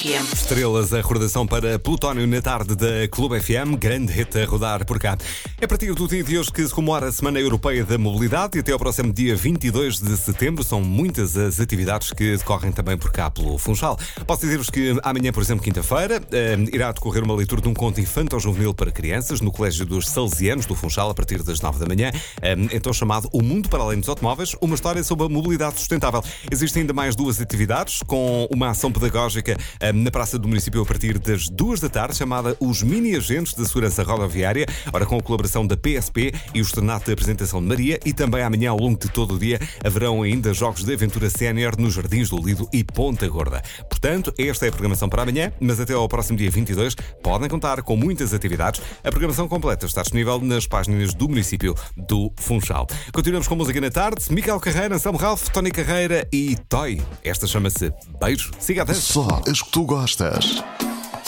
FM. Estrelas, a recordação para Plutónio na tarde da Clube FM, grande hit a rodar por cá. É a partir do dia de hoje que se comemora a Semana Europeia da Mobilidade e até ao próximo dia 22 de setembro são muitas as atividades que decorrem também por cá pelo Funchal. Posso dizer-vos que amanhã, por exemplo, quinta-feira, irá decorrer uma leitura de um conto infanto-juvenil para crianças no Colégio dos Salesianos do Funchal a partir das 9 da manhã, então chamado O Mundo para Além dos Automóveis, uma história sobre a mobilidade sustentável. Existem ainda mais duas atividades com uma ação pedagógica na Praça do Município a partir das 2 da tarde, chamada Os Mini Agentes de Segurança Rodoviária, ora com a colaboração da PSP e o Externato de Apresentação de Maria, e também amanhã ao longo de todo o dia haverão ainda jogos de aventura sénior nos Jardins do Lido e Ponta Gorda. Portanto, esta é a programação para amanhã, mas até ao próximo dia 22 podem contar com muitas atividades. A programação completa está disponível nas páginas do município do Funchal. Continuamos com música na tarde. Miquel Carreira, Anselmo Ralph, Tony Carreira e Toy. Esta chama-se Beijo. Siga a dança. Só as que tu gostas.